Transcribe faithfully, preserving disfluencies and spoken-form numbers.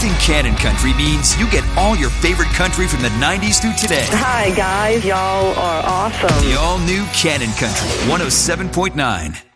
Selecting Canon Country means you get all your favorite country from the nineties through today. Hi, guys. Y'all are awesome. The all-new Canon Country, one oh seven point nine.